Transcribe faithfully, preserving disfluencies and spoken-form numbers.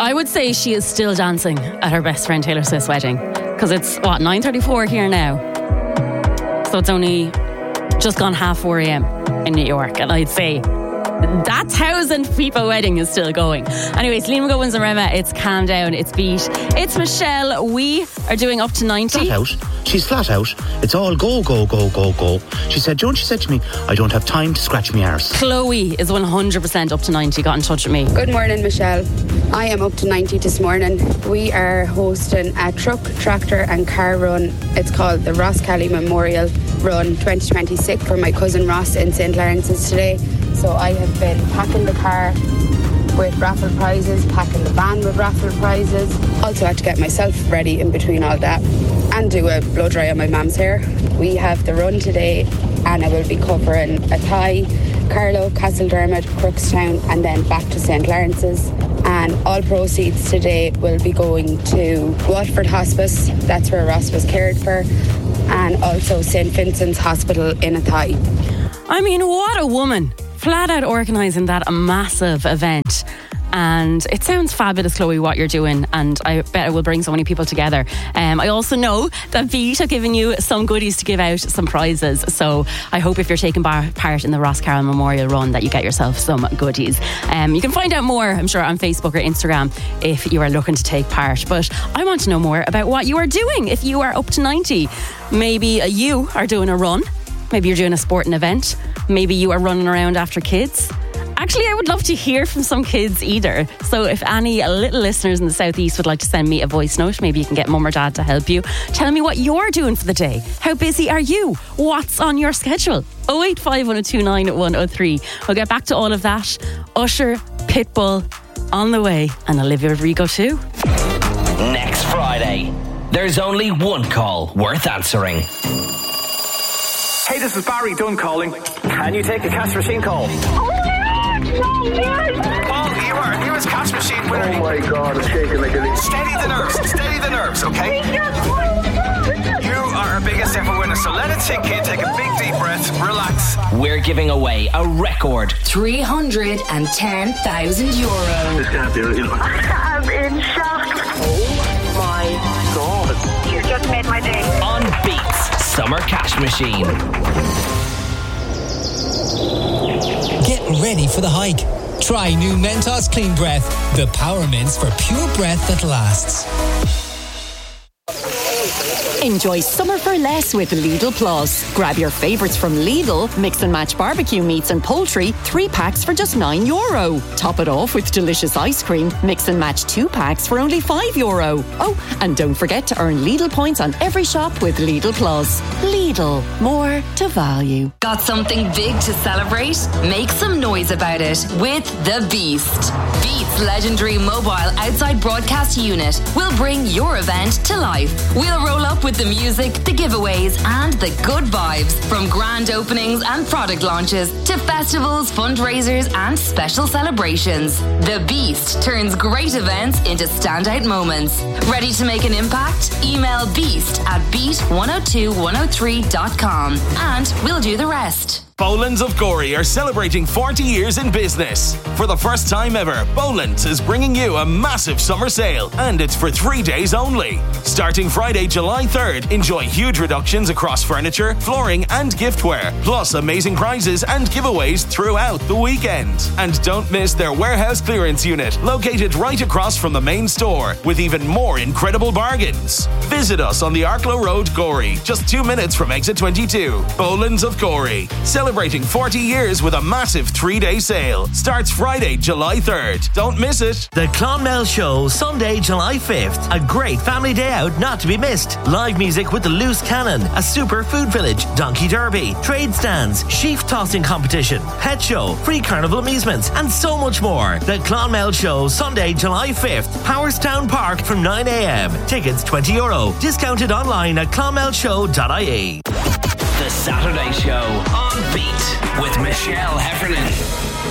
I would say she is still dancing at her best friend Taylor Swift's wedding. Because it's, what, nine thirty-four here now. So it's only just gone half four a.m. in New York. And I'd say that thousand people wedding is still going. Anyways, Liam Goins and Rema, it's Calm Down, it's Beat. It's Michelle. We are doing up to ninety. Flat out. She's flat out. It's all go, go, go, go, go. She said, Joan, she said to me, I don't have time to scratch my arse. Chloe is one hundred percent up to ninety. Got in touch with me. Good morning, Michelle. I am up to ninety this morning. We are hosting a truck, tractor and car run. It's called the Ross Kelly Memorial Run twenty twenty-six for my cousin Ross in Saint Lawrence's today. So I have been packing the car with raffle prizes, packing the van with raffle prizes. Also had to get myself ready in between all that and do a blow dry on my mum's hair. We have the run today and I will be covering Athy, Carlow, Castledermot, Crookstown and then back to Saint Lawrence's. And all proceeds today will be going to Watford Hospice, that's where Ross was cared for, and also Saint Vincent's Hospital in Athy. I mean, what a woman. Flat out organising that massive event. And it sounds fabulous, Chloe, what you're doing, and I bet it will bring so many people together. Um, I also know that Beat have given you some goodies to give out, some prizes. So I hope if you're taking bar- part in the Ross Carroll Memorial Run that you get yourself some goodies. Um, you can find out more, I'm sure, on Facebook or Instagram if you are looking to take part. But I want to know more about what you are doing if you are up to ninety. Maybe you are doing a run. Maybe you're doing a sporting event. Maybe you are running around after kids. Actually, I would love to hear from some kids either. So if any little listeners in the southeast would like to send me a voice note, maybe you can get mum or dad to help you. Tell me what you're doing for the day. How busy are you? What's on your schedule? oh eight five, one oh two nine, one oh three. We'll get back to all of that. Usher, Pitbull, on the way, and Olivia Rodrigo too. Next Friday, there's only one call worth answering. Hey, this is Barry Dunn calling. Can you take a cash machine call? Oh my God, Paul, you are our newest cash machine winner. oh my God, it's shaking like a leaf. Steady the nerves, steady the nerves, okay? You are our biggest ever winner, so let it sink in, take a big deep breath, relax. We're giving away a record three hundred ten thousand euro. This can't be real. I'm in shock. Oh my God. You just made my day. on Beats Summer Cash Machine. Get ready for the hike. Try new Mentos Clean Breath, the power mints for pure breath that lasts. Enjoy summer for less with Lidl Plus. Grab your favourites from Lidl, mix and match barbecue meats and poultry, three packs for just nine euro. Top it off with delicious ice cream, mix and match two packs for only five euro. Oh, and don't forget to earn Lidl points on every shop with Lidl Plus. Lidl, more to value. Got something big to celebrate? Make some noise about it with The Beast. Beats legendary mobile outside broadcast unit will bring your event to life. We'll roll up with the music, the giveaways and the good vibes, from grand openings and product launches to festivals, fundraisers and special celebrations. The Beast turns great events into standout moments. Ready to make an impact? Email beast at beat one oh two one oh three dot com and we'll do the rest. Boland's of Gorey are celebrating forty years in business. For the first time ever, Boland's is bringing you a massive summer sale, and it's for three days only. Starting Friday, July third, enjoy huge reductions across furniture, flooring and giftware, plus amazing prizes and giveaways throughout the weekend. And don't miss their warehouse clearance unit, located right across from the main store, with even more incredible bargains. Visit us on the Arklow Road, Gorey, just two minutes from exit twenty-two. Boland's of Gorey, celebrating forty years with a massive three-day sale. Starts Friday, July third. Don't miss it. The Clonmel Show, Sunday, July fifth. A great family day out not to be missed. Live music with the Loose Cannon, a super food village, donkey derby, trade stands, sheaf tossing competition, pet show, free carnival amusements, and so much more. The Clonmel Show, Sunday, July fifth. Powerstown Park from nine a.m. Tickets twenty euro. Discounted online at clonmel show dot I E. The Saturday Show on Beat with Michelle Heffernan.